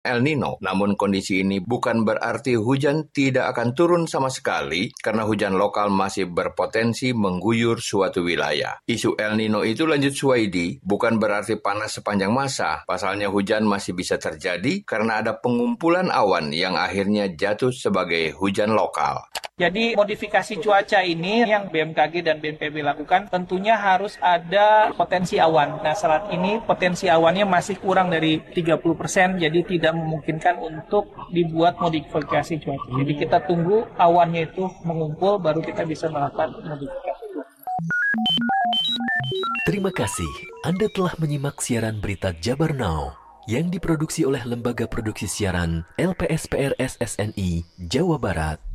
El Nino. Namun kondisi ini bukan berarti hujan tidak akan turun sama sekali karena hujan lokal masih berpotensi mengguyur suatu wilayah. Isu El Nino itu, lanjut Suwaidi, bukan berarti panas sepanjang masa. Pasalnya hujan masih bisa terjadi karena ada pengumpulan awan yang akhirnya jatuh sebagai hujan lokal. Jadi modifikasi cuaca ini yang BMKG dan BNPB lakukan tentunya harus ada potensi awan. Nah, saat ini potensi awannya masih kurang dari 30%, jadi tidak memungkinkan untuk dibuat modifikasi cuaca. Jadi kita tunggu awannya itu mengumpul, baru kita bisa melakukan modifikasi. Terima kasih Anda telah menyimak siaran berita Jabar Now yang diproduksi oleh Lembaga Produksi Siaran LPSPR SSNI Jawa Barat.